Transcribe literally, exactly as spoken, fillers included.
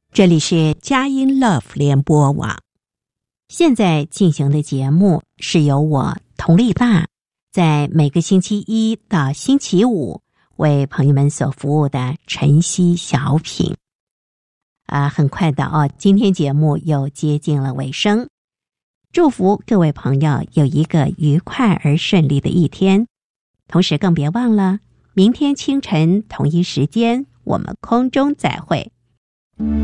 这里是佳音 Love 联播网，现在进行的节目是由我佟丽娜在每个星期一到星期五为朋友们所服务的晨曦小品。啊，很快的哦，今天节目又接近了尾声，祝福各位朋友有一个愉快而顺利的一天，同时更别忘了明天清晨同一时间我们空中再会。